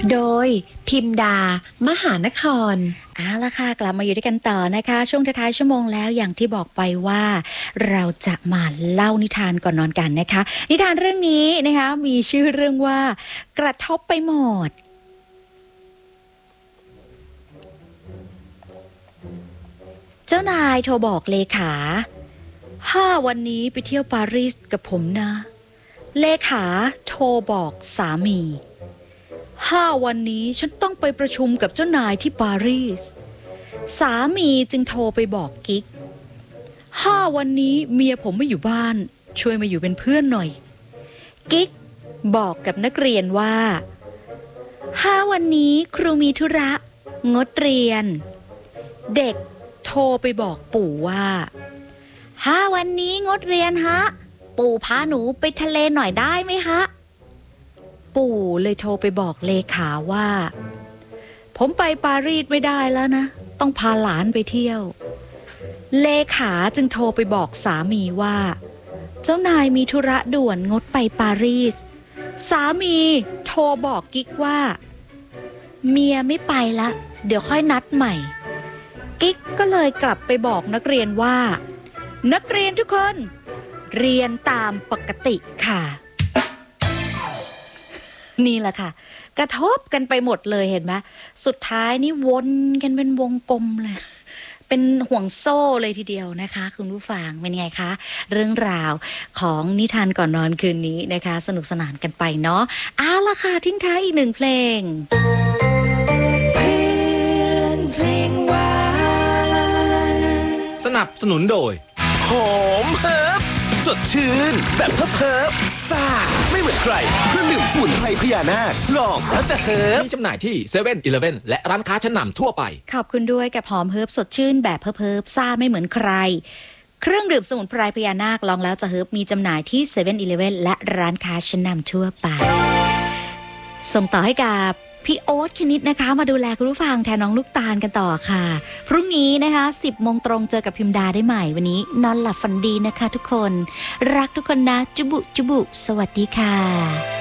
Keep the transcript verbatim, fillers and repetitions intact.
โดยพิมดามหานครเอาละค่ะกลับมาอยู่ด้วยกันต่อนะคะช่วงท้ายๆชั่วโมงแล้วอย่างที่บอกไปว่าเราจะมาเล่านิทานก่อนนอนกันนะคะนิทานเรื่องนี้นะคะมีชื่อเรื่องว่ากระทบไปหมดเจ้านายโทรบอกเลขาห้าวันนี้ไปเที่ยวปารีสกับผมนะเลขาโทรบอกสามีห้าวันนี้ฉันต้องไปประชุมกับเจ้านายที่ปารีสสามีจึงโทรไปบอกกิ๊กห้าวันนี้เมียผมไม่อยู่บ้านช่วยมาอยู่เป็นเพื่อนหน่อยกิ๊กบอกกับนักเรียนว่าห้าวันนี้ครูมีธุระงดเรียนเด็กโทรไปบอกปู่ว่าห้าวันนี้งดเรียนฮะปู่พาหนูไปทะเลหน่อยได้ไหมฮะปู่เลยโทรไปบอกเลขาว่าผมไปปารีสไม่ได้แล้วนะต้องพาหลานไปเที่ยวเลขาจึงโทรไปบอกสามีว่าเจ้านายมีธุระด่วนงดไปปารีสสามีโทรบอกกิ๊กว่าเมียไม่ไปละเดี๋ยวค่อยนัดใหม่กิ๊กก็เลยกลับไปบอกนักเรียนว่านักเรียนทุกคนเรียนตามปกติค่ะนี่แหละค่ะกระทบกันไปหมดเลยเห็นไหมสุดท้ายนี่วนกันเป็นวงกลมเลยเป็นห่วงโซ่เลยทีเดียวนะคะคุณผู้ฟังเป็นไงคะเรื่องราวของนิทานก่อนนอนคืนนี้นะคะสนุกสนานกันไปเนาะเอาล่ะค่ะทิ้งท้ายอีกหนึ่งเพลงเพื่อนเพลงหวานสนับสนุนโดยหอมเฮิร์บสดชื่นแบบเพิบๆซ่าไม่เหมือนใครเครื่องดื่มสมุนไพรพญานาคลองแล้วจะเฮิร์บมีจำหน่ายที่เซเว่นอีเลฟเว่นและร้านค้าชั้นนำทั่วไปขอบคุณด้วยกับหอมเฮิร์บสดชื่นแบบเพิบๆซ่าไม่เหมือนใครเครื่องดื่มสมุนไพรพญานาคลองแล้วจะเฮิร์บมีจำหน่ายที่เซเว่นอีเลฟเว่นและร้านค้าชั้นนำทั่วไปส่งต่อให้กับพี่โอ๊ตคณิตนะคะมาดูแลคุณผู้ฟังแทนน้องลูกตาลกันต่อค่ะพรุ่งนี้นะคะสิบโมงตรงเจอกับพิมดาได้ใหม่วันนี้นอนหลับฝันดีนะคะทุกคนรักทุกคนนะจุบุจุบุสวัสดีค่ะ